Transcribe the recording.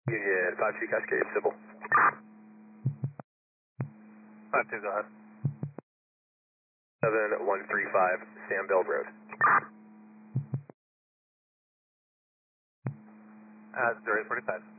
Union 52 Cascade, civil. 52, go ahead. 7135 Sam Bell Road. 0845.